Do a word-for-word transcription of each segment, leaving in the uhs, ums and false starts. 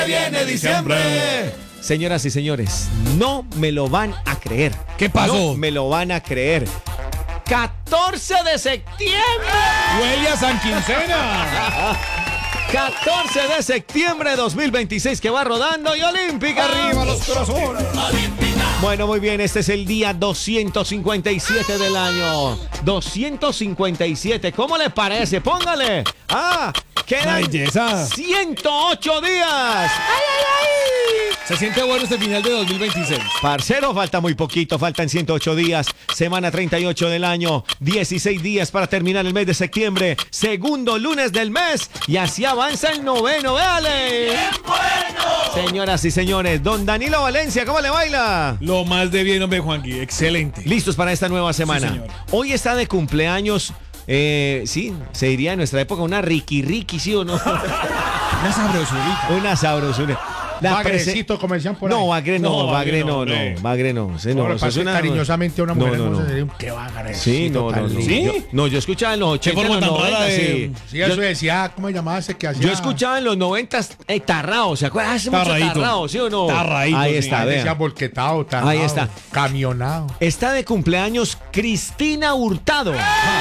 Viene diciembre. Señoras y señores, no me lo van a creer. ¿Qué pasó? No me lo van a creer. catorce de septiembre. Huele a San Quincena. catorce de septiembre de dos mil veintiséis que va rodando y Olímpica arriba los corazones. Bueno, muy bien, este es el día doscientos cincuenta y siete del año. doscientos cincuenta y siete, ¿cómo les parece? Póngale. Ah, quedan belleza. ciento ocho días. ¡Ay, ay, ay! Se siente bueno este final de dos mil veintiséis. Parcero, falta muy poquito, faltan ciento ocho días, semana treinta y ocho del año, dieciséis días para terminar el mes de septiembre, segundo lunes del mes, y así avanza el noveno, ¡véale! ¡Bien bueno! Señoras y señores, don Danilo Valencia, ¿cómo le baila? Lo más de bien, hombre, Juangui, excelente. Listos para esta nueva semana. Sí, señor. Hoy está de cumpleaños, eh, sí, se diría en nuestra época una Ricky Ricky, ¿sí o no? Una sabrosura. Una sabrosura. La Bagrecito, como decían por ahí. No, Bagre no, No, Bagre no, Bagre no, no, Bagre no. Sí, No, no, lo eso es pasé una- cariñosamente a una mujer No, no, hermosa, no. sería un qué bagarecito. Sí, no, no, no. ¿Sí? Yo, no, yo escuchaba en los ochenta, forma en los tan rara noventa, de- sí. Sí, eso Yo, decía, ¿cómo se llamaba ese que hacía? yo escuchaba en los noventas eh, Tarrao, ¿se acuerdan? Hace mucho Tarraíto. Tarrao, ¿sí o no? Tarraíto, Ahí sí. está, Ah, decía vean. volquetado, tarado, Ahí está. camionado. Está de cumpleaños Cristina Hurtado.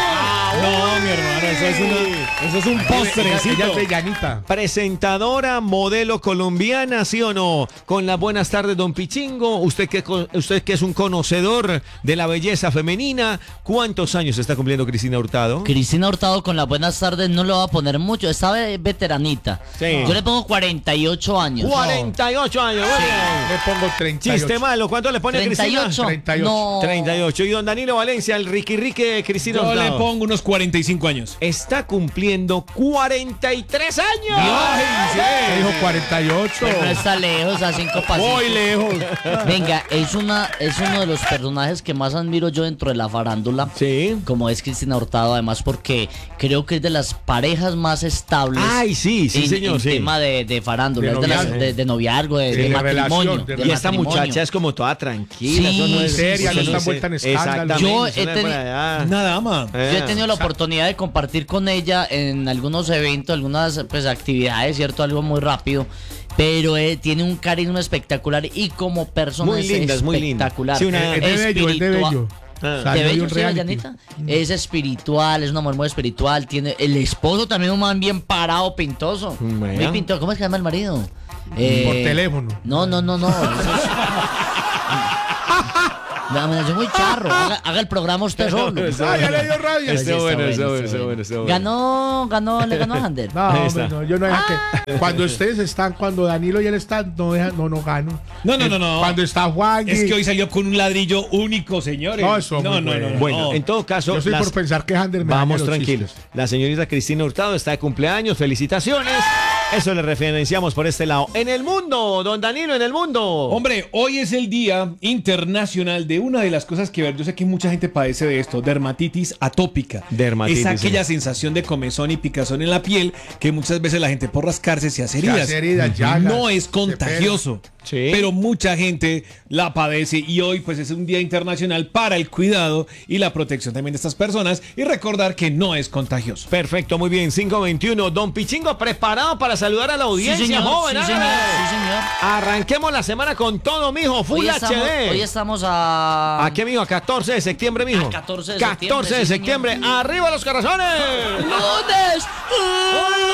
No, mi hermano, eso es, una, eso es un Ella, postrecito. ella es de llanita. Presentadora, modelo colombiana, ¿sí o no? Con las buenas tardes, don Pichingo. Usted que, co- usted que es un conocedor de la belleza femenina, ¿cuántos años está cumpliendo Cristina Hurtado? Cristina Hurtado con las buenas tardes no le va a poner mucho, esta ve- veteranita. Sí. Yo le pongo cuarenta y ocho años. cuarenta y ocho años, muy bien. Le pongo treinta y ocho. Chiste malo, ¿cuánto le pone a treinta y Cristina? ocho. treinta y ocho. No. treinta y ocho. Y don Danilo Valencia, el Ricky Ricky de Cristina Yo le Hurtado. pongo unos cuarenta y cinco años. Está cumpliendo cuarenta y tres años. Ay, Me dijo cuarenta y ocho. Pero no está lejos, a cinco pasitos. Muy lejos. Venga, es una es uno de los personajes que más admiro yo dentro de la farándula. Sí. Como es Cristina Hurtado, además porque creo que es de las parejas más estables. Ay, sí, sí, en, señor, en sí. tema de, de farándula, De es de, las- noviazgo. de- de noviazgo, de, Sí, de de matrimonio. relación, de de Y esta matrimonio. muchacha es como toda tranquila. Sí, eso no es seria, no eso está es- vuelta en escándalo. Exactamente. Yo eso he no es por teni- allá. Una dama. Eh. Yo he tenido la oportunidad de compartir con ella en algunos eventos, algunas pues, actividades, ¿cierto? Algo muy rápido. Pero eh, tiene un carisma espectacular y como persona Muy es linda, es muy linda. espectacular. Sí, una- Es de bello, es de bello. Ah. Salió ¿De de bello, un sí, reality. Yanita? Es espiritual, es una mujer muy espiritual. Tiene el esposo también, un man bien parado, pintoso. Vea. Muy pintoso. ¿Cómo es que se llama el marido? Por Eh, teléfono. No, no, no, no. Eso es- No, me soy muy charro. Haga, haga el programa usted solo. Ah, ya le dio rabia. Está Sí, bueno, está bueno, está está bueno, está bueno. Ganó, ganó, le ganó a Ander. No, Ahí hombre, está. no, yo no deja que. Cuando ustedes están, cuando Danilo y él están, no deja, no, no gano. No, no, no, no. Cuando está Juan. Es que hoy salió con un ladrillo único, señores. No, eso no, muy no, no, bueno. no. Bueno, en todo caso, Yo soy las- por pensar que Ander me daña vamos los tranquilos. chistes. La señorita Cristina Hurtado está de cumpleaños. Felicitaciones. Eso le referenciamos por este lado. En el mundo, don Danilo, en el mundo. Hombre, hoy es el Día Internacional de una de las cosas que ver, yo sé que mucha gente padece de esto, dermatitis atópica. Dermatitis, Es aquella sí. sensación de comezón y picazón en la piel que muchas veces la gente por rascarse se hace Se heridas. hace heridas, llagas, No es se contagioso. Sí. Pero mucha gente la padece y hoy pues es un día internacional para el cuidado y la protección también de estas personas y recordar que no es contagioso. Perfecto, muy bien. cinco veintiuno. Don Pichingo, preparado para saludar a la Sí, audiencia, señor, joven. sí, señor, hágale. sí, señor. Arranquemos la semana con todo, mijo. Full Hoy estamos, H D. hoy estamos a... ¿A qué, mijo? catorce de septiembre, mijo. A catorce de catorce de septiembre, sí, septiembre. señor. ¡Arriba los corazones! ¡Lunes!